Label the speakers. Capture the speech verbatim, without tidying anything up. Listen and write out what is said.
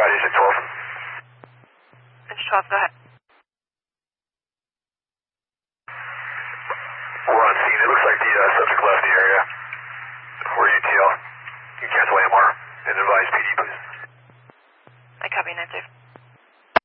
Speaker 1: District twelve.
Speaker 2: District twelve, go ahead.
Speaker 1: We're on scene. It looks like the uh, subject left the area. We're U T L. You can cancel A M R and advise P D, please.
Speaker 2: I copy, nine safe.